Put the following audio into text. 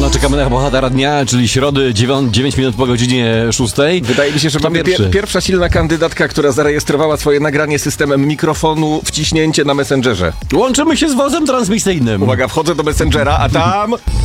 rano czekamy na bohatera dnia, czyli środy 9 minut po godzinie 6. Wydaje mi się, że Kto mamy pierwszy? pierwsza silna kandydatka, która zarejestrowała swoje nagranie systemem mikrofonu, wciśnięcie na Messengerze. Łączymy się z wozem transmisyjnym. Uwaga, wchodzę do Messengera, a tam